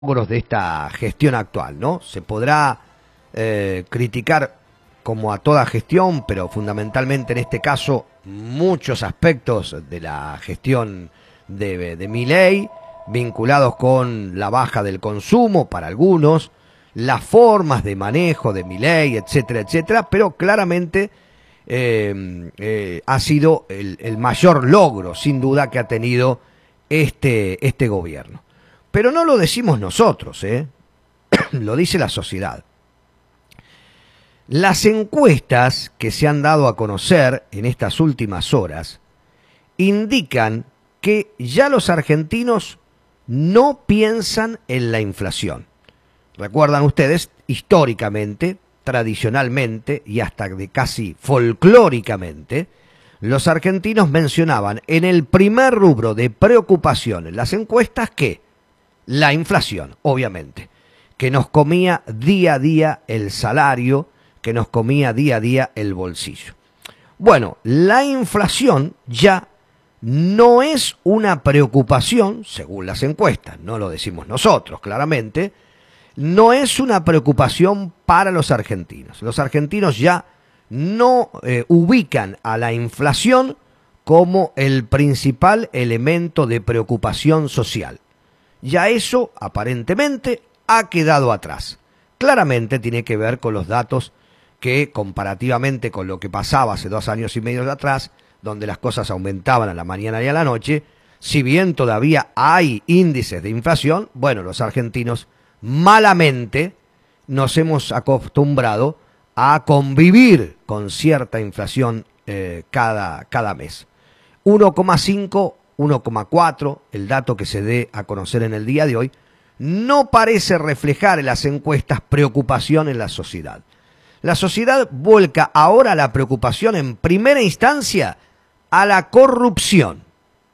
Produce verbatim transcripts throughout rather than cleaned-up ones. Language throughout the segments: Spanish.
logros de esta gestión actual, ¿no? Se podrá eh, criticar como a toda gestión, pero fundamentalmente en este caso muchos aspectos de la gestión de, de Milei vinculados con la baja del consumo para algunos, las formas de manejo de Milei, etcétera, etcétera, pero claramente eh, eh, ha sido el, el mayor logro, sin duda, que ha tenido este, este gobierno. Pero no lo decimos nosotros, ¿eh? Lo dice la sociedad. Las encuestas que se han dado a conocer en estas últimas horas indican que ya los argentinos no piensan en la inflación. Recuerdan ustedes, históricamente, tradicionalmente y hasta de casi folclóricamente, los argentinos mencionaban en el primer rubro de preocupación en las encuestas que la inflación, obviamente, que nos comía día a día el salario, que nos comía día a día el bolsillo. Bueno, la inflación ya no es una preocupación, según las encuestas, no lo decimos nosotros, claramente, no es una preocupación para los argentinos. Los argentinos ya no eh, ubican a la inflación como el principal elemento de preocupación social. Ya eso, aparentemente, ha quedado atrás. Claramente tiene que ver con los datos que, comparativamente con lo que pasaba hace dos años y medio de atrás, donde las cosas aumentaban a la mañana y a la noche, si bien todavía hay índices de inflación, bueno, los argentinos malamente nos hemos acostumbrado a convivir con cierta inflación eh, cada, cada mes. uno coma cinco, uno coma cuatro, el dato que se dé a conocer en el día de hoy, no parece reflejar en las encuestas preocupación en la sociedad. La sociedad vuelca ahora la preocupación en primera instancia a la corrupción.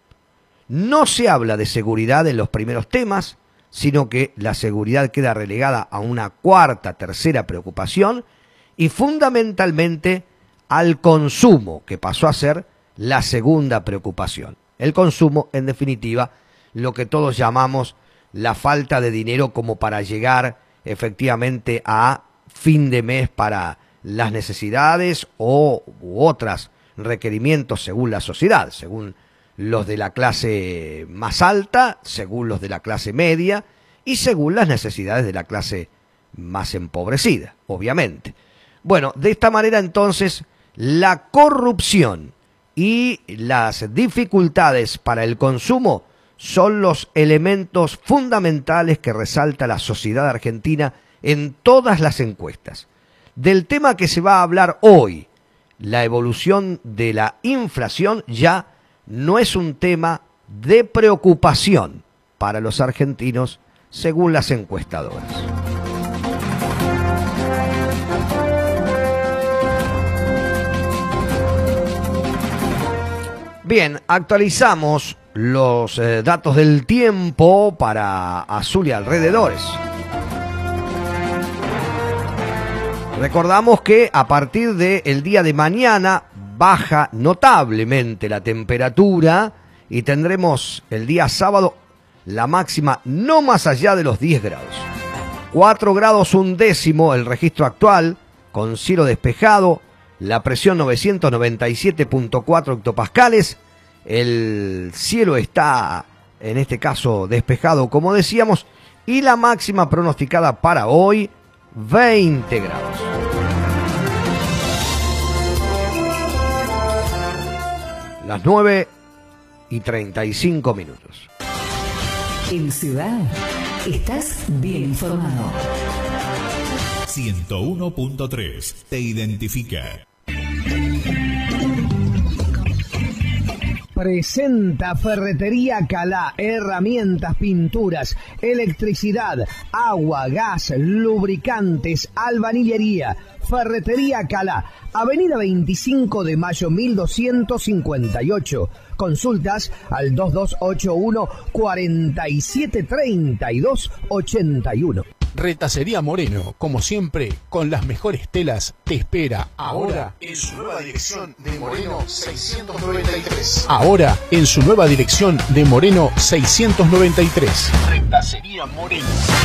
No se habla de seguridad en los primeros temas, sino que la seguridad queda relegada a una cuarta, tercera preocupación y fundamentalmente al consumo, que pasó a ser la segunda preocupación. El consumo, en definitiva, lo que todos llamamos la falta de dinero como para llegar efectivamente a fin de mes para las necesidades o u otros requerimientos según la sociedad, según los de la clase más alta, según los de la clase media y según las necesidades de la clase más empobrecida, obviamente. Bueno, de esta manera entonces la corrupción y las dificultades para el consumo son los elementos fundamentales que resalta la sociedad argentina en todas las encuestas. Del tema que se va a hablar hoy, la evolución de la inflación, ya no es un tema de preocupación para los argentinos, según las encuestadoras. Bien, actualizamos los eh, datos del tiempo para Azul y alrededores. Recordamos que a partir del día de mañana baja notablemente la temperatura y tendremos el día sábado la máxima no más allá de los diez grados. cuatro grados un décimo el registro actual, con cielo despejado, la presión novecientos noventa y siete punto cuatro hectopascales, el cielo está en este caso despejado como decíamos y la máxima pronosticada para hoy veinte grados. Las nueve y treinta y cinco minutos. En Ciudad estás bien informado. ciento uno punto tres te identifica. Presenta Ferretería Calá, herramientas, pinturas, electricidad, agua, gas, lubricantes, albañilería. Ferretería Calá, Avenida veinticinco de mayo mil doscientos cincuenta y ocho. Consultas al dos dos ocho uno, cuarenta y siete, treinta y dos ochenta y uno. Retacería Moreno, como siempre, con las mejores telas, te espera ahora en su nueva dirección de Moreno seiscientos noventa y tres. Ahora en su nueva dirección de Moreno seiscientos noventa y tres. Retacería Moreno.